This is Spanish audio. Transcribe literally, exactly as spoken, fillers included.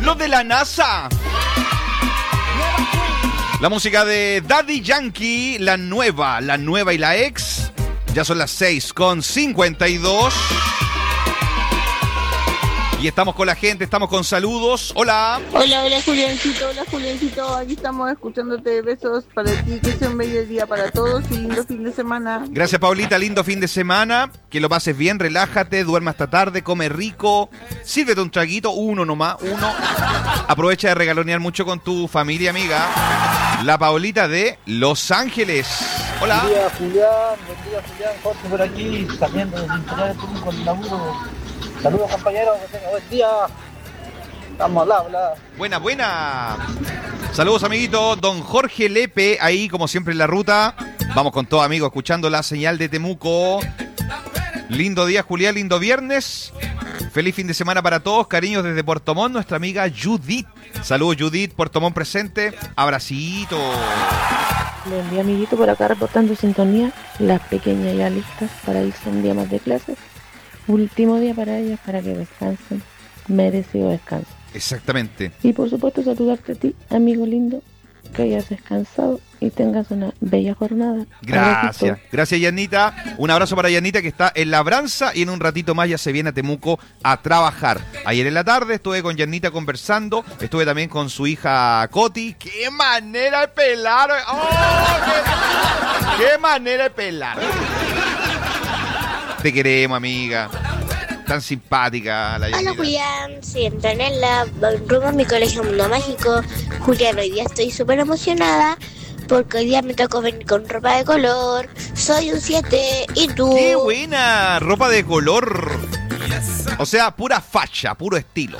Los de la NASA. La música de Daddy Yankee, la nueva, la nueva y la ex. Ya son las seis con cincuenta y dos. Y estamos con la gente, estamos con saludos. Hola. Hola, hola Juliancito, hola Juliancito. Aquí estamos escuchándote. Besos para ti, que sea un bello día para todos y lindo fin de semana. Gracias, Paulita, lindo fin de semana. Que lo pases bien, relájate, duerma hasta tarde, come rico. Sírvete un traguito, uno nomás, uno. Aprovecha de regalonear mucho con tu familia, amiga. La Paulita de Los Ángeles. Hola. Buen día, Julián. Buen día, Julián. Jorge por aquí, saliendo de sintonía de turno con el laburo. Saludos, compañeros, que tengan buen día. Estamos al habla. Buena, buena. Saludos, amiguitos. Don Jorge Lepe, ahí como siempre en la ruta. Vamos con todo, amigos, escuchando la señal de Temuco. Lindo día, Julián, lindo viernes. Feliz fin de semana para todos. Cariños desde Puerto Montt, nuestra amiga Judith. Saludos, Judith, Puerto Montt presente. Abracito. Buen día, amiguito, por acá reportando sintonía. Las pequeñas ya listas para irse un día más de clases. Último día para ellas, para que descansen. Merecido descanso. Exactamente. Y por supuesto saludarte a ti, amigo lindo, que hayas descansado y tengas una bella jornada. Gracias. Abracito. Gracias, Yanita. Un abrazo para Yanita, que está en Labranza y en un ratito más ya se viene a Temuco a trabajar. Ayer en la tarde estuve con Yanita conversando. Estuve también con su hija Coti. ¡Qué manera de pelar! ¡Oh, qué, qué manera de pelar! Te queremos, amiga. Tan simpática la Yanita. Hola Julián, soy Antonella, rumbo a mi colegio Mundo Mágico. Julián, hoy día estoy súper emocionada porque hoy día me tocó venir con ropa de color. Soy un siete, ¿y tú? ¡Qué buena! Ropa de color. O sea, pura facha, puro estilo.